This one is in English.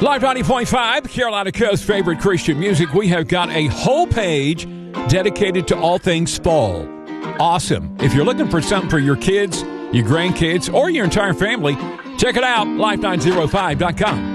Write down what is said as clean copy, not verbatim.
Live 90.5, Carolina Coast's favorite Christian music. We have got a whole page dedicated to all things fall. Awesome. If you're looking for something for your kids, your grandkids, or your entire family, check it out, life905.com.